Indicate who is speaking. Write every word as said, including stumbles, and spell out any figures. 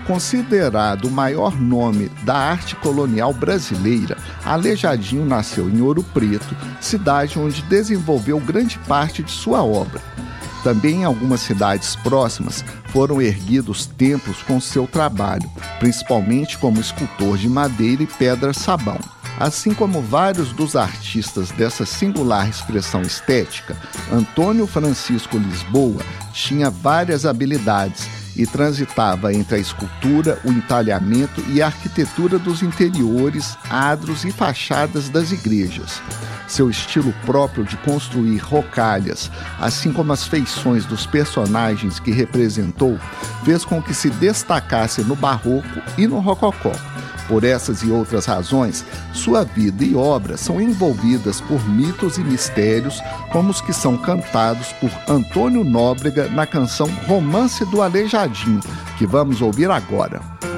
Speaker 1: Considerado o maior nome da arte colonial brasileira, Aleijadinho nasceu em Ouro Preto, cidade onde desenvolveu grande parte de sua obra. Também em algumas cidades próximas foram erguidos templos com seu trabalho, principalmente como escultor de madeira e pedra-sabão. Assim como vários dos artistas dessa singular expressão estética, Antônio Francisco Lisboa tinha várias habilidades e transitava entre a escultura, o entalhamento e a arquitetura dos interiores, adros e fachadas das igrejas. Seu estilo próprio de construir rocalhas, assim como as feições dos personagens que representou, fez com que se destacasse no Barroco e no Rococó. Por essas e outras razões, sua vida e obra são envolvidas por mitos e mistérios, como os que são cantados por Antônio Nóbrega na canção Romance do Aleijadinho, que vamos ouvir agora.